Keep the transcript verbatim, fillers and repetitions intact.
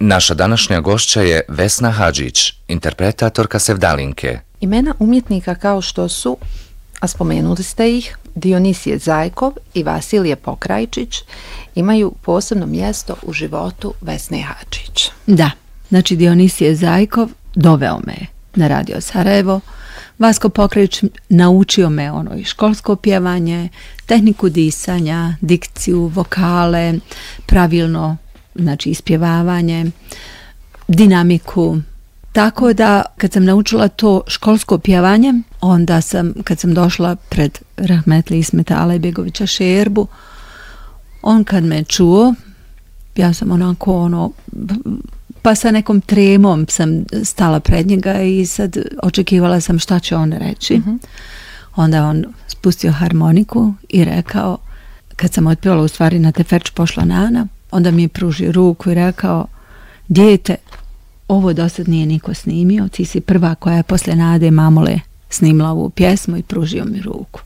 Naša današnja gošća je Vesna Hadžić, interpretatorka Sevdalinke. Imena umjetnika kao što su, a spomenuli ste ih, Dionisije Zajkov i Vasilije Pokrajčić imaju posebno mjesto u životu Vesne Hadžić. Da, znači Dionisije Zajkov doveo me na Radio Sarajevo, Vasko Pokrajčić naučio me ono i školsko pjevanje, tehniku disanja, dikciju, vokale, pravilno, znači ispjevavanje, dinamiku. Tako da kad sam naučila to školsko pjevanje, onda sam, kad sam došla pred rahmetli Ismeta Alajbegovića Šerbu, on kad me čuo, ja sam onako ono, pa sa nekom tremom sam stala pred njega i sad očekivala sam šta će on reći. Mm-hmm. Onda on spustio harmoniku i rekao, kad sam otpjevala u stvari na Teferč pošla Nana, onda mi je pružio ruku i rekao, dijete, ovo dosad nije niko snimio, ti si prva koja je posle Nade Mamule snimila ovu pjesmu i pružio mi ruku.